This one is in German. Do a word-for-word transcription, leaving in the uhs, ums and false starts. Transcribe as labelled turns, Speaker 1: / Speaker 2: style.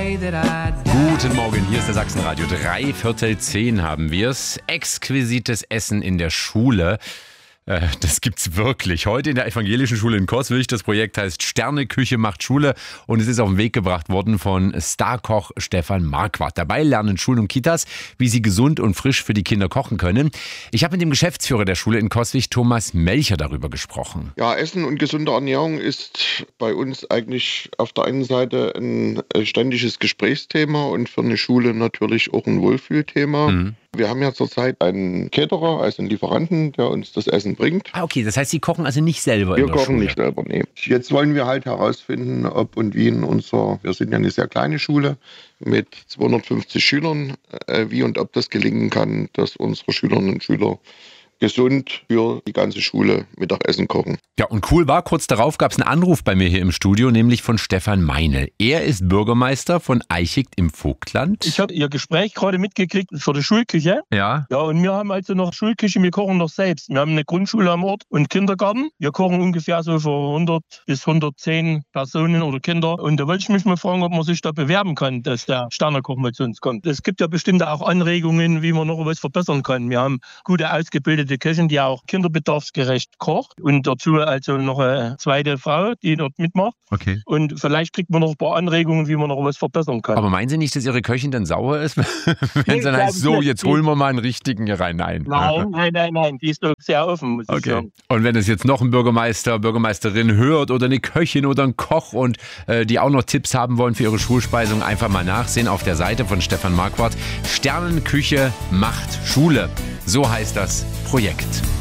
Speaker 1: Guten Morgen, hier ist der Sachsenradio. Drei Viertel zehn haben wir's. Exquisites Essen in der Schule. Äh, das gibt's wirklich. Heute in der Evangelischen Schule in Coswig. Das Projekt heißt Sterneküche macht Schule und es ist auf den Weg gebracht worden von Starkoch Stefan Marquardt. Dabei lernen Schulen und Kitas, wie sie gesund und frisch für die Kinder kochen können. Ich habe mit dem Geschäftsführer der Schule in Coswig, Thomas Melcher, darüber gesprochen.
Speaker 2: Ja, Essen und gesunde Ernährung ist bei uns eigentlich auf der einen Seite ein ständiges Gesprächsthema und für eine Schule natürlich auch ein Wohlfühlthema. Mhm. Wir haben ja zurzeit einen Caterer, also einen Lieferanten, der uns das Essen bringt.
Speaker 1: Ah, okay, das heißt, Sie kochen also nicht selber
Speaker 2: wir
Speaker 1: in der Schule?
Speaker 2: Wir kochen nicht selber, nee. Jetzt wollen wir halt herausfinden, ob und wie in unserer, wir sind ja eine sehr kleine Schule mit zweihundertfünfzig Schülern, äh, wie und ob das gelingen kann, dass unsere Schülerinnen und Schüler gesund für die ganze Schule Mittagessen kochen.
Speaker 1: Ja, und cool war, kurz darauf gab es einen Anruf bei mir hier im Studio, nämlich von Stefan Meinl. Er ist Bürgermeister von Eichigt im Vogtland.
Speaker 3: Ich habe Ihr Gespräch gerade mitgekriegt für die Schulküche.
Speaker 1: Ja.
Speaker 3: Ja, und wir haben also noch Schulküche, wir kochen noch selbst. Wir haben eine Grundschule am Ort und Kindergarten. Wir kochen ungefähr so für hundert bis hundertzehn Personen oder Kinder. Und da wollte ich mich mal fragen, ob man sich da bewerben kann, dass der Sternekoch mal zu uns kommt. Es gibt ja bestimmt auch Anregungen, wie man noch was verbessern kann. Wir haben gute, ausgebildete Köchin, die auch kinderbedarfsgerecht kocht und dazu also noch eine zweite Frau, die dort mitmacht.
Speaker 1: Okay.
Speaker 3: Und vielleicht kriegt man noch ein paar Anregungen, wie man noch was verbessern kann.
Speaker 1: Aber meinen Sie nicht, dass Ihre Köchin dann sauer ist, wenn
Speaker 3: nee,
Speaker 1: es dann heißt, so, jetzt holen wir mal einen richtigen hier rein? Nein,
Speaker 3: nein, nein, nein, nein, die ist doch sehr offen, muss
Speaker 1: okay.
Speaker 3: ich sagen.
Speaker 1: Und wenn es jetzt noch ein Bürgermeister, Bürgermeisterin hört oder eine Köchin oder ein Koch und äh, die auch noch Tipps haben wollen für ihre Schulspeisung, einfach mal nachsehen auf der Seite von Stefan Marquardt. Sternenküche macht Schule. So heißt das Projekt.